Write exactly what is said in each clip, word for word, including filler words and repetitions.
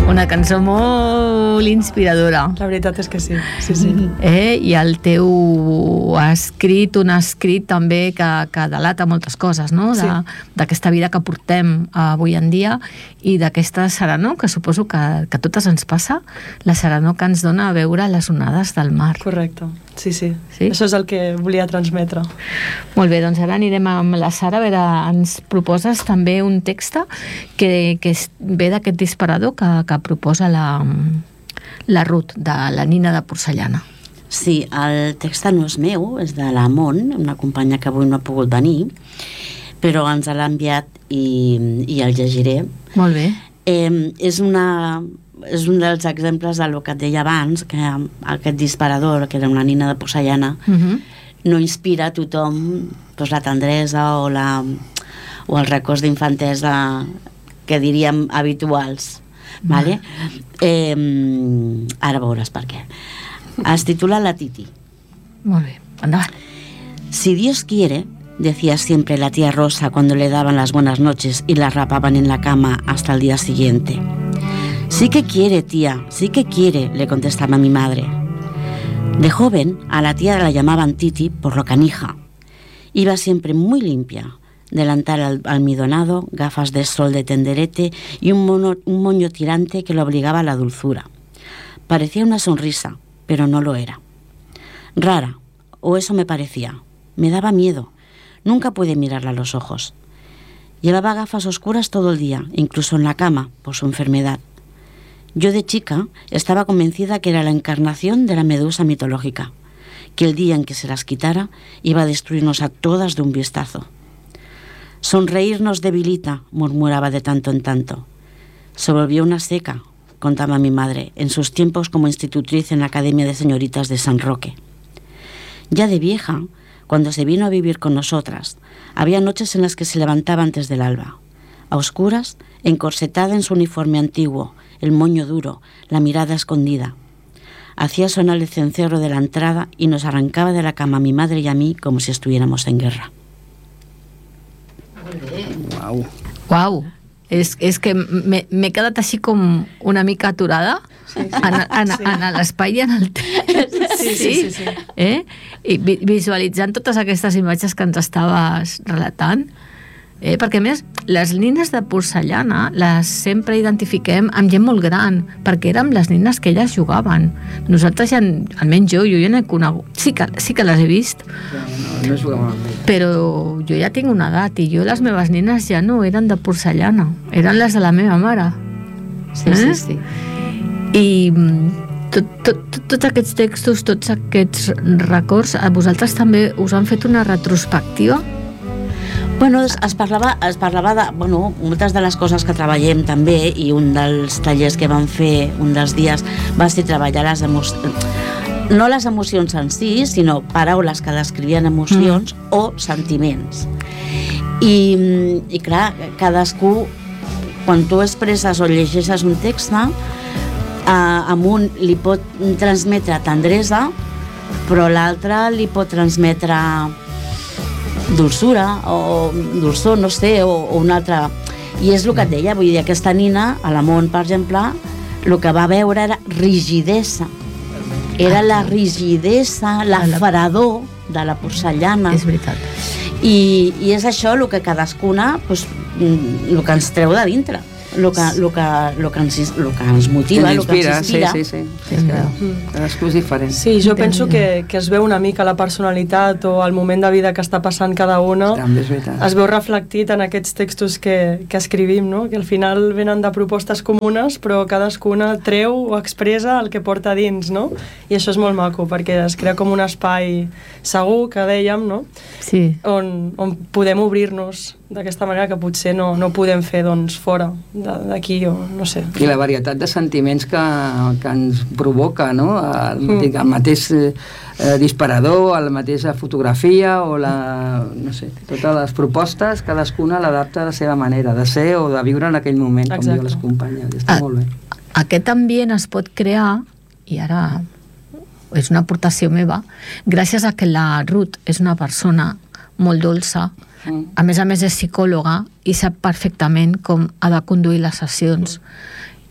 Una cançó molt inspiradora. La veritat és que sí, sí, sí. Eh? I el teu escrit, un escrit també que, que delata moltes coses, no? De, sí. D'aquesta vida que portem avui en dia i d'aquesta serenor, que suposo que, que a totes ens passa, la serenor que ens dona a veure les onades del mar. Correcte, sí, sí. Sí? Això és el que volia transmetre. Molt bé, doncs ara anirem amb la Sara. A veure, ens proposes també un text que, que ve d'aquest disparador que, que proposa la, la Ruth, de la Nina de Porcellana. Sí, el text no és meu, és de la Mont, una companya que avui no ha pogut venir, però ens l'ha enviat i, i el llegiré. Molt bé. Eh, és, una, és un dels exemples del que et deia abans, que aquest disparador, que era una nina de Porcellana, uh-huh. no inspira a tothom doncs, la tendresa o, la, o els records d'infantesa que diríem habituals. Vale? Eh, ara veuràs per què. Es titula La Titi. Molt bé, endavant. Si Dios quiere, decía siempre la tía Rosa cuando le daban las buenas noches y la rapaban en la cama hasta el día siguiente. Sí que quiere, tía, sí que quiere, le contestaba mi madre. De joven, a la tía la llamaban Titi por lo canija. Iba siempre muy limpia, delantal al almidonado, gafas de sol de tenderete y un, mono, un moño tirante que lo obligaba a la dulzura. Parecía una sonrisa, pero no lo era. Rara, o eso me parecía. Me daba miedo. Nunca pude mirarla a los ojos. Llevaba gafas oscuras todo el día, incluso en la cama, por su enfermedad. Yo de chica estaba convencida que era la encarnación de la medusa mitológica, que el día en que se las quitara iba a destruirnos a todas de un vistazo. Sonreír nos debilita, murmuraba de tanto en tanto. Se volvió una seca, contaba mi madre, en sus tiempos como institutriz en la Academia de Señoritas de San Roque. Ya de vieja, cuando se vino a vivir con nosotras, había noches en las que se levantaba antes del alba, a oscuras, encorsetada en su uniforme antiguo, el moño duro, la mirada escondida. Hacía sonar el cencerro de la entrada y nos arrancaba de la cama a mi madre y a mí como si estuviéramos en guerra. Uau. Uau. És, és que m'he quedat així com una mica aturada sí, sí. en, en, sí. en l'espai i en el temps. Sí, sí, sí, sí. Eh? I visualitzant totes aquestes imatges que ens estaves relatant. Eh? Perquè a més, les nines de porcellana les sempre identifiquem amb gent molt gran, perquè érem les nines que elles jugaven. Nosaltres ja, almenys jo, jo ja n'he conegut, sí que, sí que les he vist, no, no jugaven amb ell. Però jo ja tinc una edat i jo les meves nines ja no eren de porcellana, eren les de la meva mare. Sí, eh? sí, sí. I tot, tot, tot, tots aquests textos, tots aquests records, a vosaltres també us han fet una retrospectiva? Bueno, es, es, parlava, es parlava de bueno, moltes de les coses que treballem també, i un dels tallers que vam fer, un dels dies, va ser treballar les emocions, no les emocions en si, sinó paraules que descrivien emocions mm. o sentiments. I, i clar, cadascú, quan tu expresses o llegeixes un text, eh, amb un li pot transmetre tendresa, però l'altre li pot transmetre dulçura o dulçor, no sé, o, o una altra. I és el que et deia, vull dir, aquesta nina a la Mont, per exemple, el que va veure era rigidesa, era la rigidesa, la fredor de la porcellana. És veritat. I, i és això el que cadascuna, pues, el que ens treu de dintre, el que, el que, el que, ens, el que ens motiva, el que ens inspira. Sí, sí, sí. És que cadascú és diferent. Sí, jo penso que, que es veu una mica la personalitat o el moment de vida que està passant cada una. També és veritat. Es veu reflectit en aquests textos que, que escrivim, no? Que al final venen de propostes comunes, però cadascuna treu o expressa el que porta dins, no? I això és molt maco, perquè es crea com un espai segur, que dèiem, no? Sí. On, on podem obrir-nos d'aquesta manera que potser no, no podem fer doncs, fora d'aquí o no sé. I la varietat de sentiments que, que ens provoca, no? El, mm. el mateix eh, disparador, la mateixa fotografia o la, no sé, totes les propostes, cadascuna l'adapta a la seva manera de ser o de viure en aquell moment. Exacte. Com diuen les companyes. Està a, molt bé. Aquest ambient es pot crear, i ara és una aportació meva, gràcies a que la Ruth és una persona molt dolça, mm. a més a més és psicòloga i sap perfectament com ha de conduir les sessions.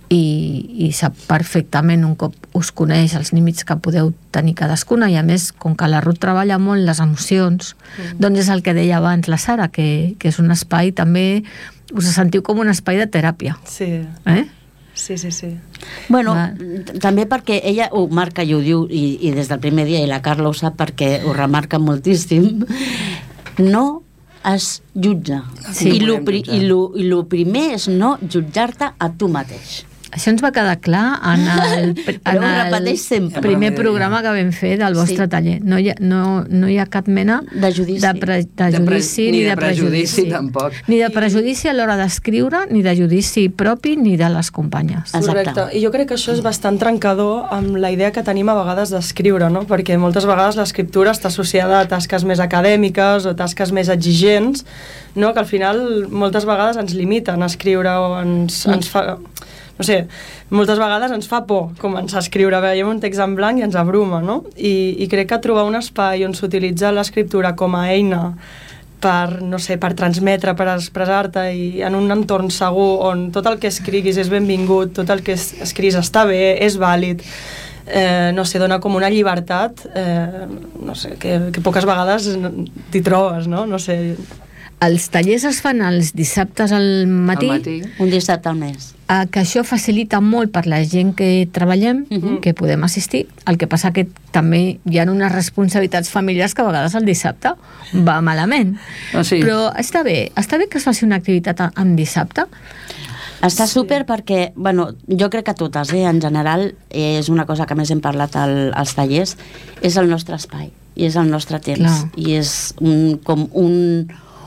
i, i sap perfectament un cop us coneix els límits que podeu tenir cadascuna, i a més, com que la Ruth treballa molt les emocions, mm. doncs és el que deia abans la Sara, que, que és un espai també, us sentiu com un espai de teràpia. Sí. Eh? Sí, sí, sí. Bueno, Va. també perquè ella ho marca i ho diu, i, i des del primer dia, i la Carla ho sap perquè ho remarca moltíssim, no es jutja. Sí. I, lo, i, lo, I lo primer és no jutjar-te a tu mateix. Això ens va quedar clar en el, en el primer programa que vam fer del vostre sí. taller. No hi, ha, no, no hi ha cap mena de judici, de pre, de de pre, judici ni, ni de, de prejudici, prejudici. tampoc. Ni de prejudici a l'hora d'escriure, ni de judici propi, ni de les companyes. Correcte. I jo crec que això és bastant trencador amb la idea que tenim a vegades d'escriure, no? Perquè moltes vegades l'escriptura està associada a tasques més acadèmiques o tasques més exigents, no? Que al final moltes vegades ens limiten a escriure o ens, mm. ens fa... no sé, moltes vegades ens fa por començar a escriure, veiem un text en blanc i ens abruma, no? I, i crec que trobar un espai on s'utilitza l'escriptura com a eina per, no sé, per transmetre, per expressar-te, i en un entorn segur on tot el que escriguis és benvingut, tot el que escrius està bé, és vàlid, eh, no sé, dona com una llibertat, eh, no sé, que, que poques vegades t'hi trobes, no? No sé... Els tallers es fan els dissabtes al matí, al matí. Un dissabte al mes. eh, que això facilita molt per la gent que treballem, uh-huh. que podem assistir. El que passa que també hi ha unes responsabilitats familiars que a vegades el dissabte va malament. Ah, sí. Però està bé, està bé que es faci una activitat en dissabte. Està súper perquè, bueno, jo crec que totes, eh, en general, eh, és una cosa que més hem parlat al, als tallers, és el nostre espai, i és el nostre temps, Clar. i és un, com un...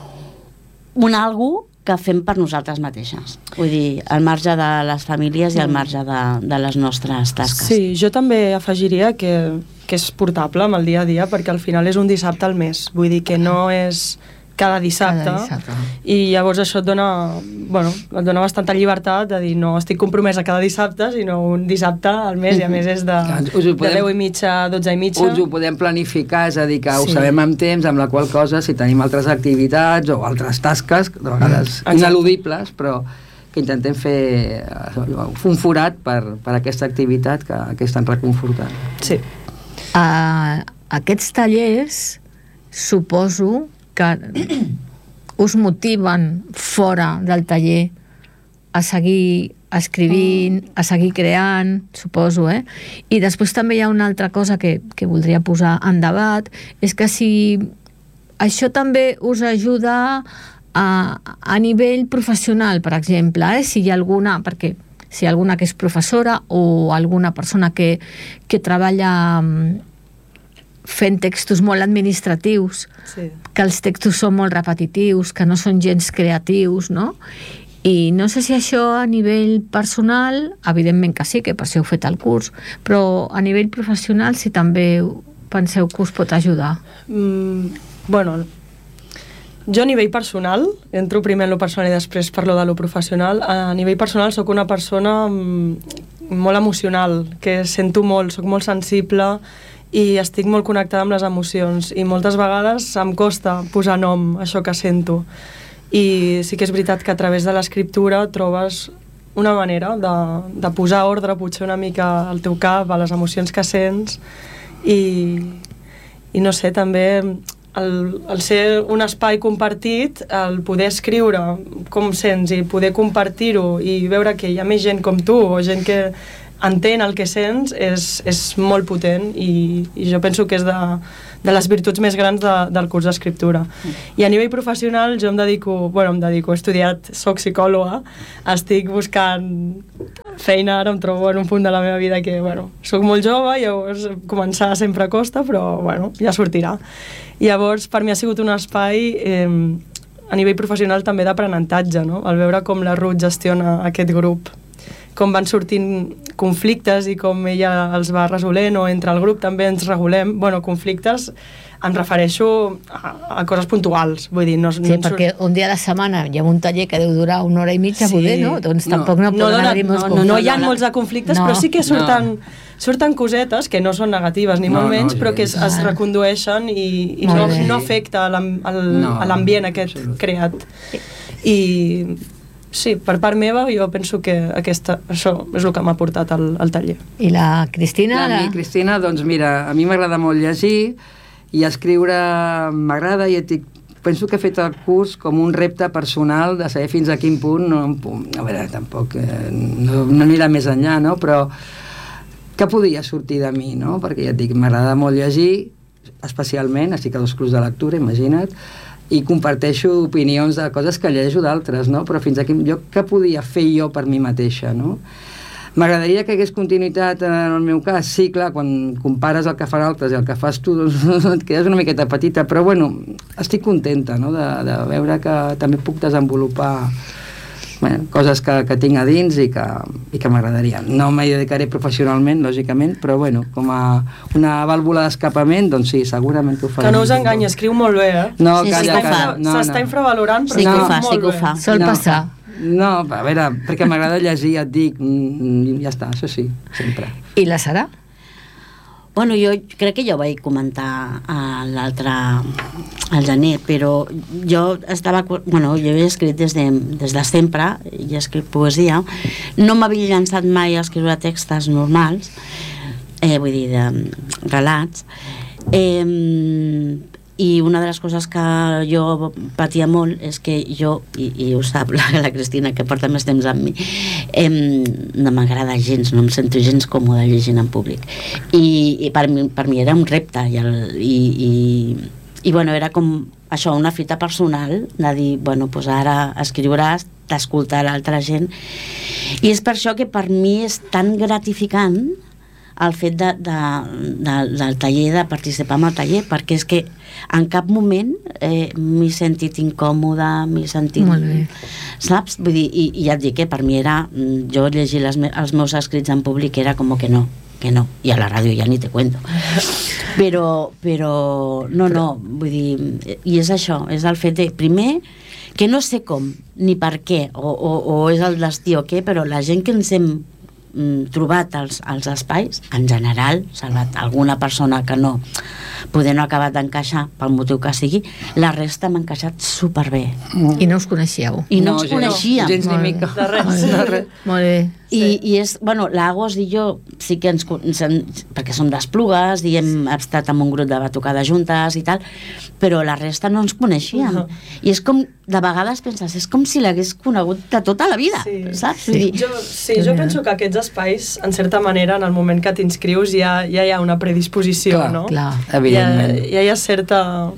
un algo que fem per nosaltres mateixes. Vull dir, al marge de les famílies i al marge de, de les nostres tasques. Sí, jo també afegiria que, que és portable amb el dia a dia, perquè al final és un dissabte al mes. Vull dir que no és cada dissabte, cada dissabte. I llavors això et dona, bueno, et dona bastanta llibertat de dir no estic compromesa cada dissabte, sinó un dissabte al mes, i a més és de, podem, de deu i mitja a dotze i mitja. Us ho podem planificar, és a dir, que ho Sí. sabem amb temps, amb la qual cosa, si tenim altres activitats o altres tasques, de vegades Mm. ineludibles, però que intentem fer un forat per, per aquesta activitat que, que és tan reconfortant. Sí. Uh, aquests tallers suposo que us motiven fora del taller a seguir escrivint, a seguir creant, suposo, eh? I després també hi ha una altra cosa que, que voldria posar en debat, és que si això també us ajuda a, a nivell professional, per exemple, eh? Si hi ha alguna, perquè si hi ha alguna que és professora o alguna persona que, que treballa fent textos molt administratius, Sí. que els textos són molt repetitius, que no són gens creatius, no? I no sé si això a nivell personal, evidentment que sí, que per això heu fet el curs, però a nivell professional si també penseu que us pot ajudar. Mm, bueno, jo a nivell personal, entro primer en lo personal i després parlo de lo professional, a nivell personal sóc una persona mm, molt emocional, que sento molt, sóc molt sensible i estic molt connectada amb les emocions, i moltes vegades em costa posar nom a això que sento, i sí que és veritat que a través de l'escriptura trobes una manera de, de posar ordre potser una mica al teu cap, a les emocions que sents, i, i no sé, també el, el ser un espai compartit, el poder escriure com sents i poder compartir-ho i veure que hi ha més gent com tu o gent que entén el que sents, és, és molt potent, i, i jo penso que és de, de les virtuts més grans de, del curs d'escriptura. I a nivell professional jo em dedico, bueno, em dedico, he estudiat, soc psicòloga, estic buscant feina, ara em trobo en un punt de la meva vida que, bueno, soc molt jove, llavors començar sempre costa, però, bueno, ja sortirà. Llavors, per mi ha sigut un espai eh, a nivell professional també d'aprenentatge, no? El veure com la Ruth gestiona aquest grup, com van sortint conflictes i com ella els va resolent, o entre el grup també ens regulem. Bueno, conflictes em refereixo a, a coses puntuals, vull dir, no, Sí, no perquè surt... un dia a la setmana hi ha un taller que deu durar una hora i mitja, Sí. poder, no? Doncs No. tampoc no, no, poden no, haver-hi molts no, no, no hi ha conflictes. molts de conflictes, No. però sí que surten, No. surten cosetes que no són negatives, ni No, molt no, menys, però que es, gens. es recondueixen i, i Molt no, bé. no afecta a l'am- al- No, a l'ambient aquest absolut. creat. I, sí, per part meva jo penso que aquesta, això és el que m'ha portat al, al taller. I la Cristina? A mi, Cristina, doncs mira, a mi m'agrada molt llegir i escriure m'agrada i et dic, penso que he fet el curs com un repte personal de saber fins a quin punt, no, a veure, tampoc eh, no, no anirà més enllà, no? Però que podia sortir de mi, no? Perquè ja et dic, m'agrada molt llegir, especialment, estic a dos clubs de lectura, imagina't, i comparteixo opinions de coses que llegeixo d'altres, no? Però fins aquí, jo què podia fer jo per mi mateixa, no? M'agradaria que hagués continuïtat en el meu cas, sí, clar, quan compares el que fan altres i el que fas tu, doncs et quedes una miqueta petita, però bueno, estic contenta, no?, de, de veure que també puc desenvolupar bueno, coses que, que tinc a dins i que, i que m'agradaria. No m'hi dedicaré professionalment, lògicament, però bueno, com a una vàlvula d'escapament, doncs sí, segurament que ho faré. Que no us enganyi, escriu molt bé, eh? No, Sí, calla, sí, calla. No, S'està no. infravalorant, però Sí que ho escriu fa, sí molt que ho bé. fa. Sol No. passar. No, a veure, perquè m'agrada llegir, et dic, mm, ja està, això sí, sempre. I la Sara? Bueno, jo crec que ja ho vaig comentar a l'altre, al gener, però jo estava... Bueno, jo he escrit des de, des de sempre, he escrit poesia, no m'havia llançat mai a escriure textos normals, eh, vull dir, de relats, eh, i una de les coses que jo patia molt és que jo, i, i ho sap la, la Cristina, que porta més temps amb mi, eh, no m'agrada gens, no em sento gens còmode llegint en públic, i, i per, mi, per mi era un repte i, el, i, i, i bueno, era com això, una fita personal de dir, bueno, pues ara escriuràs, d'escoltar l'altra gent, i és per això que per mi és tan gratificant el fet de, de, de, del taller, de participar en el taller, perquè és que en cap moment eh, m'he sentit incòmoda, m'he sentit... Molt bé. Saps? Vull dir, i, i ja et dic que per mi era... Jo llegir les, els meus escrits en públic era com que no, que no. I a la ràdio ja ni te cuento. Però, però no, no, vull dir... I és això, és el fet de... Primer, que no sé com, ni per què, o, o, o és el destí o què, però la gent que ens hem trobat als, als espais, en general, salvat alguna persona que no poder no ha acabat d'encaixar pel motiu que sigui, la resta m'ha encaixat superbé. I no us coneixíeu? I no, No, ens gens- coneixíem. gens ni Molt mica. bé. De res. De res. Molt bé. I, i és, bueno, l'Agos i jo sí que ens, ens, ens perquè som d'Esplugues i hem estat en un grup de batucada juntes i tal, però la resta no ens coneixíem. No. I és com, de vegades penses, és com si l'hagués conegut de tota la vida, Sí. saps? Sí. Vull dir, Jo, sí, jo penso que aquests espais, en certa manera, en el moment que t'inscrius ja, ja hi ha una predisposició, Clar, no? clar. Evidentment. Ja, ja hi ha certa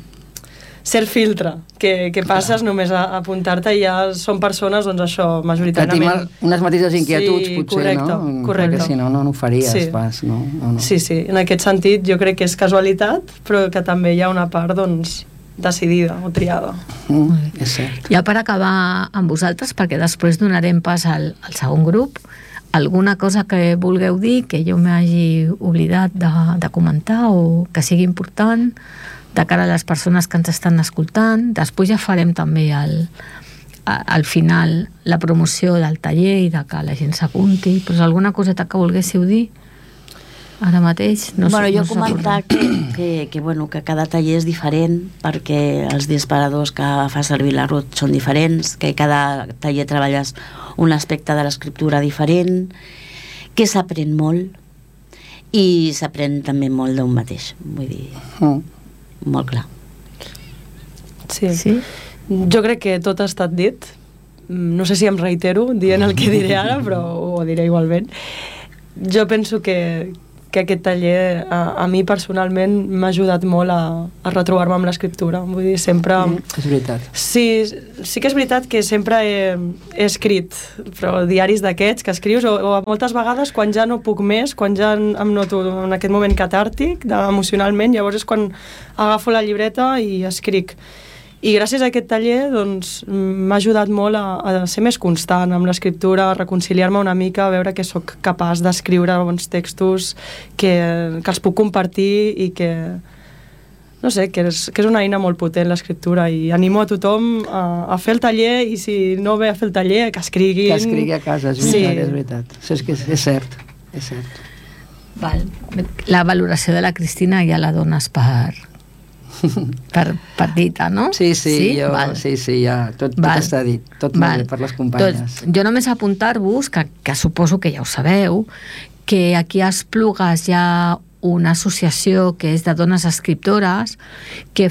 cert filtre que, que passes clar. Només a, a apuntar-te i ja són persones, doncs això, Que tenim majoritàriament... unes mateixes inquietuds, Sí, potser, correcte, no? correcte. Perquè si no, no, no ho faries Sí. pas, no? no, no. Sí, sí, en aquest sentit jo crec que és casualitat, però que també hi ha una part, doncs, decidida o triada. Mm, és cert. Ja per acabar amb vosaltres, perquè després donarem pas al, al segon grup, alguna cosa que vulgueu dir que jo m'hagi oblidat de, de comentar o que sigui important de cara a les persones que ens estan escoltant. Després ja farem també el, al final la promoció del taller i de que la gent s'apunti, però alguna coseta que volguéssiu dir ara mateix? No bueno, sé, jo no sé comentar que, que, que, bueno, que cada taller és diferent perquè els disparadors que fa servir la Ruth són diferents, que cada taller treballes un aspecte de l'escriptura diferent, que s'aprèn molt i s'aprèn també molt d'un mateix, vull dir, Mm. molt clar. Sí. Sí? Jo crec que tot ha estat dit. Mm, No sé si em reitero dient el que diré ara, però ho diré igualment. Jo penso que, que aquest taller a, a mi personalment m'ha ajudat molt a, a retrobar-me amb l'escriptura. Vull dir, sempre... És veritat. Sí, sí que és veritat que sempre he, he escrit, però diaris d'aquests que escrius, o, o moltes vegades quan ja no puc més, quan ja em em noto en aquest moment catàrtic, de, emocionalment, llavors és quan agafo la llibreta i escric. I gràcies a aquest taller doncs, m'ha ajudat molt a, a ser més constant amb l'escriptura, a reconciliar-me una mica, a veure que sóc capaç d'escriure bons textos, que, que els puc compartir i que, no sé, que és, que és una eina molt potent l'escriptura, i animo a tothom a, a fer el taller, i si no ve a fer el taller, que escriguin. Que escrigui a casa, és veritat, Sí. és veritat. Això és, que és, és cert, és cert. Val. La valoració de la Cristina ja la dones per, per, per dita, no? Sí, sí, sí? jo, Val. sí, sí, ja, tot, tot Val. està dit, tot Val. molt bé per les companyes. Doncs, jo només apuntar-vos, que, que suposo que ja ho sabeu, que aquí a Esplugues hi ha una associació que és de dones escriptores que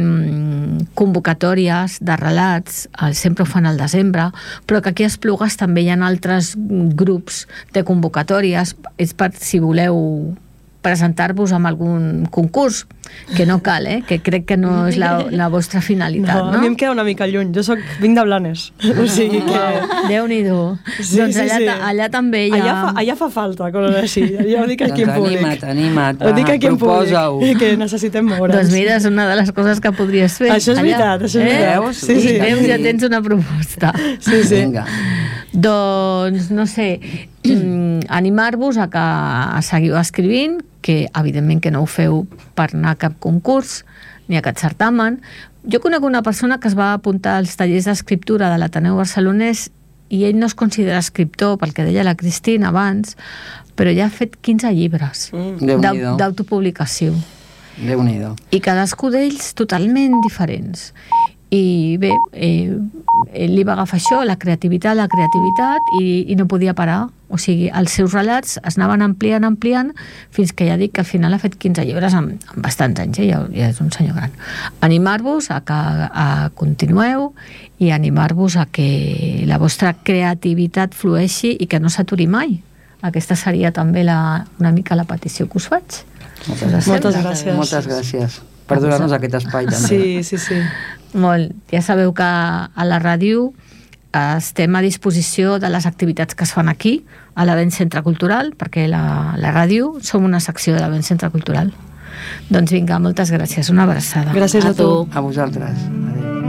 fan convocatòries de relats, sempre ho fan al desembre, però que aquí a Esplugues també hi ha altres grups de convocatòries, és per si voleu presentar-vos amb algun concurs, que no cal, eh? Que crec que no és la, la vostra finalitat, no? No, a mi em queda una mica lluny, jo soc, vinc de Blanes, o sigui que... Déu-n'hi-do. Sí, doncs sí, allà, sí. allà també hi ha... Allà fa, allà fa falta, coses així, jo ho dic aquí en Doncs públic. anima't, anima't, Ho dic va, aquí en proposa-ho. públic, que necessitem moure'ns. Doncs mira, és una de les coses que podries fer. Això és allà. veritat, això és veritat. Veus? Sí, sí. Veus, ja tens una proposta. Sí, sí. Vinga. Doncs, no sé, mm, animar-vos a que a seguiu escrivint, que evidentment que no ho feu per anar a cap concurs ni a cap certamen. Jo conec una persona que es va apuntar als tallers d'escriptura de l'Ateneu Barcelonès i ell no es considera escriptor, pel que deia la Cristina abans, però ja ha fet quinze llibres Déu-n'hi-do. d'au- d'autopublicació. Déu-n'hi-do. I cadascú d'ells totalment diferents. I bé, eh, ell li va agafar això, la creativitat, la creativitat, i, i no podia parar. O sigui, els seus relats es anaven ampliant, ampliant, fins que ja dic que al final ha fet quinze llibres amb, amb bastants anys, eh? ja, ja és un senyor gran. Animar-vos a que a continueu i animar-vos a que la vostra creativitat flueixi i que no s'aturi mai. Aquesta seria també la, una mica la petició que us faig. Moltes, Us Moltes sembla? gràcies. Moltes gràcies per donar-nos aquest espai també. Sí, sí, sí. Molt. Ja sabeu que a la ràdio estem a disposició de les activitats que es fan aquí, a l'Avent Centre Cultural, perquè la, la ràdio som una secció de l'Avent Centre Cultural. Doncs vinga, moltes gràcies. Una abraçada. Gràcies a tu. A vosaltres. Adéu.